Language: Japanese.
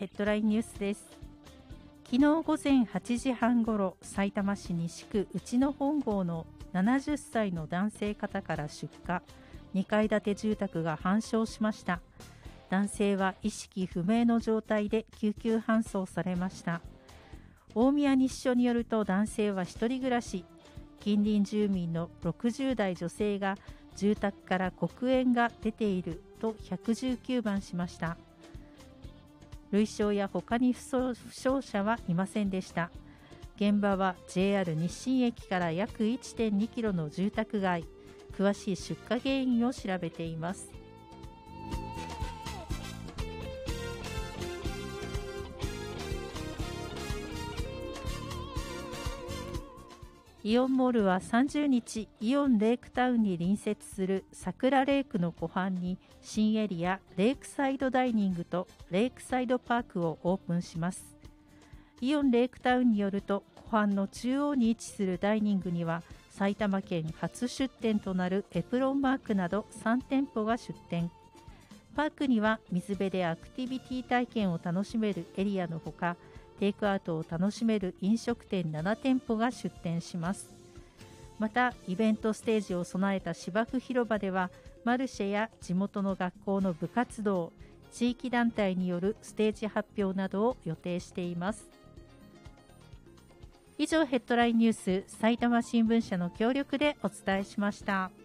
ヘッドラインニュースです。昨日午前8時半ごろ、さいたま市西区内野本郷の70歳の男性方から出火、2階建て住宅が半焼しました。男性は意識不明の状態で救急搬送されました。大宮西署によると、男性は一人暮らし、近隣住民の60代女性が住宅から黒煙が出ていると119番しました。類焼や他に負傷者はいませんでした。現場は JR 日清駅から約 1.2 キロの住宅街。詳しい出火原因を調べています。イオンモールは30日、イオンレイクタウンに隣接する桜レイクの湖畔に新エリアレイクサイドダイニングとレイクサイドパークをオープンします。イオンレイクタウンによると、湖畔の中央に位置するダイニングには埼玉県初出店となるエプロンマークなど3店舗が出店。パークには水辺でアクティビティ体験を楽しめるエリアのほか、テイクアウトを楽しめる飲食店7店舗が出店します。また、イベントステージを備えた芝生広場では、マルシェや地元の学校の部活動、地域団体によるステージ発表などを予定しています。以上、ヘッドラインニュース、埼玉新聞社の協力でお伝えしました。